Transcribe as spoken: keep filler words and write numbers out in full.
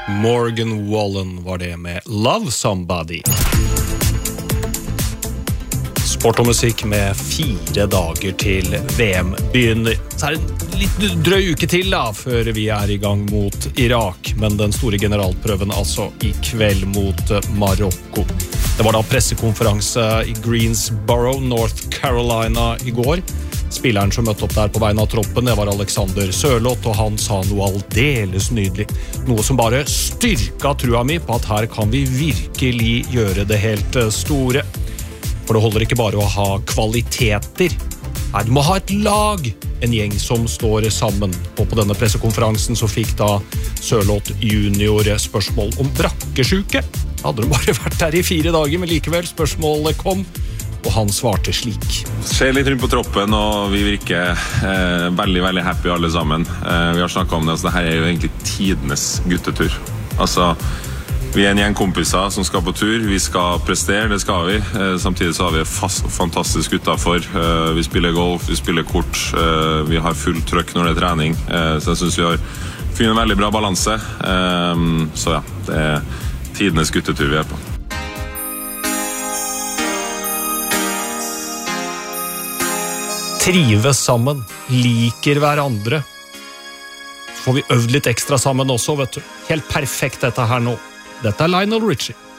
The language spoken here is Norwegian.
Morgan Wallen var det med Love Somebody. Sport og musikk med fire dager til V M begynner. Så er det en litt drøy uke til da, før vi er i gang mot Irak. Men den store generalprøven altså i kveld mot Marokko. Det var da pressekonferanse i Greensboro, North Carolina i går. Spilleren som møtte opp der på vegne av troppen, det var Alexander Sørloth, og han sa noe aldeles nydelig. Noe som bare styrka trua mi på at her kan vi virkelig gjøre det helt store. For det holder ikke bare å ha kvaliteter. Nei, du må ha et lag, en gjeng som står sammen. Og på denne pressekonferansen så fikk da Sørloth junior spørsmål om brakkesjuke. Hadde de bare vært der i fire dager, men likevel spørsmålet kom, og han svarte slik. Ser litt rundt på troppen, og vi virker eh, veldig, veldig happy alle sammen. Eh, vi har snakket om det, altså det her er jo egentlig tidenes guttetur. Altså, vi er en gjeng kompiser som skal på tur, vi skal prestere, det skal vi. Eh, samtidig så har vi fast, fantastisk gutter for. Eh, vi spiller golf, vi spiller kort, eh, vi har full trøkk når det er trening. Eh, så jeg synes vi har funnet en veldig bra balanse. Eh, så ja, det er tidenes guttetur vi er på. Trives sammen, liker hverandre. Så får vi øvd litt ekstra sammen også, vet du. Helt perfekt dette her nå. Dette er Lionel Richie.